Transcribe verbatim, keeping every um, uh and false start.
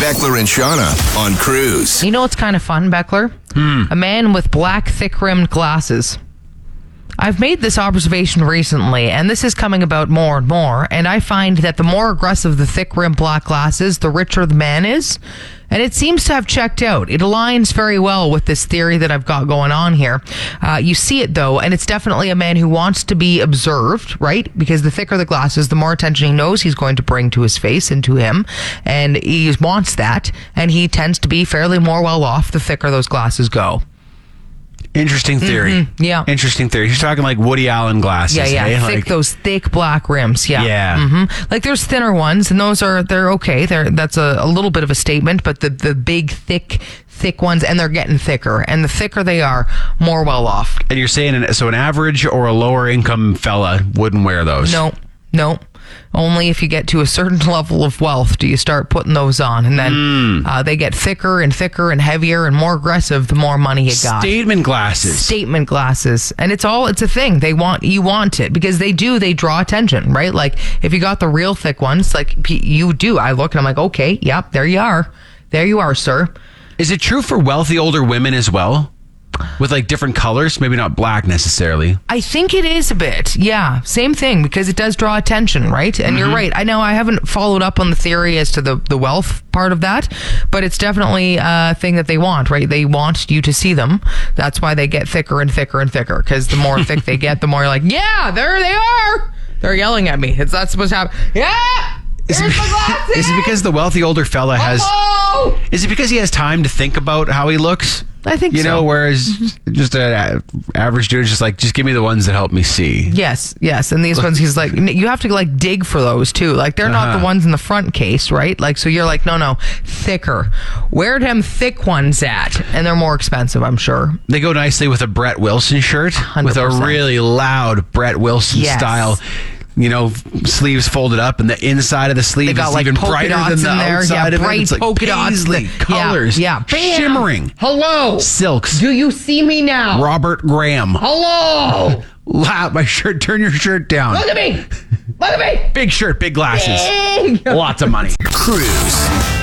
Beckler and Shauna on Cruise. You know what's kind of fun, Beckler? Hmm. A man with black, thick-rimmed glasses. I've made this observation recently, and this is coming about more and more, and I find that the more aggressive the thick-rimmed black glasses, the richer the man is. And it seems to have checked out. It aligns very well with this theory that I've got going on here. Uh, you see it, though, and it's definitely a man who wants to be observed, right? Because the thicker the glasses, the more attention he knows he's going to bring to his face and to him. And he wants that, and he tends to be fairly more well off the thicker those glasses go. Interesting theory. Mm-hmm. Yeah. Interesting theory. You're talking like Woody Allen glasses. Yeah, yeah. Hey? Thick, Like, those thick black rims. Yeah. Yeah. Mm-hmm. Like there's thinner ones, and those are, they're okay. They're, that's a, a little bit of a statement, but the, the big, thick, thick ones, and they're getting thicker. And the thicker they are, more well off. and you're saying, an, so an average or a lower income fella wouldn't wear those? No, no. Only if you get to a certain level of wealth do you start putting those on. And then Mm. uh, they get thicker and thicker and heavier and more aggressive the more money you got. Statement glasses. Statement glasses. And it's all, it's a thing. They want, you want it because they do, they draw attention, right? Like if you got the real thick ones, like p- you do, I look and I'm like, okay, yep, there you are. There you are, sir. Is it true for wealthy older women as well? With like different colors? Maybe not black necessarily. I think it is a bit. Yeah. Same thing because it does draw attention, right? And you're right. I know I haven't followed up on the theory as to the, the wealth part of that, but it's definitely a thing that they want, right? They want you to see them. That's why they get thicker and thicker and thicker because the more thick they get, the more you're like, yeah, there they are. They're yelling at me. It's not supposed to happen. Yeah. Is it, Here's my glasses. is it because the wealthy older fella has... Hello! Is it because he has time to think about how he looks? I think you so. know, whereas just an average dude is just like, just give me the ones that help me see. Yes, yes. And these ones, he's like, you have to like dig for those too. Like they're not Uh-huh. the ones in the front case, right? Like, so you're like, no, no, thicker. Where them thick ones at? And they're more expensive, I'm sure. They go nicely with a Brett Wilson shirt one hundred with a percent. really loud Brett Wilson Yes. style, you know, sleeves folded up, and the inside of the sleeve They got is like even polka brighter dots than the in there. outside Yeah, of it. bright It's like polka dots. paisley Yeah, colors, yeah. Bam. shimmering Hello. silks. Do you see me now? Robert Graham. Hello. Loud, my shirt. Turn your shirt down. Look at me. Look at me. Big shirt, big glasses, Big. lots of money. Cruise.